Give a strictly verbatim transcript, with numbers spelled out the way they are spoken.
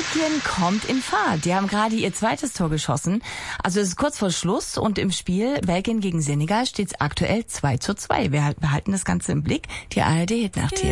Belgien kommt in Fahrt. Die haben gerade ihr zweites Tor geschossen. Also es ist kurz vor Schluss und im Spiel Belgien gegen Senegal steht es aktuell zwei zu zwei. Wir halten das Ganze im Blick. Die A R D Hitnacht hier.